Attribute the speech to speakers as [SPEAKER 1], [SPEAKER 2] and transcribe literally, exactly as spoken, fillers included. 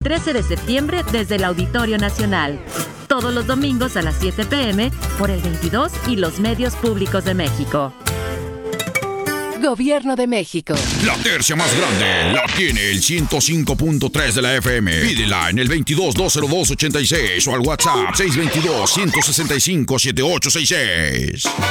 [SPEAKER 1] trece de septiembre desde el Auditorio Nacional. Todos los domingos a las siete pe eme por el veintidós y los medios públicos de México.
[SPEAKER 2] Gobierno de México.
[SPEAKER 3] La tercia más grande la tiene el ciento cinco punto tres de la efe eme. Pídela en el veintidós, dos cero dos, ochenta y seis o al WhatsApp seis dos dos, uno seis cinco, siete ocho seis seis.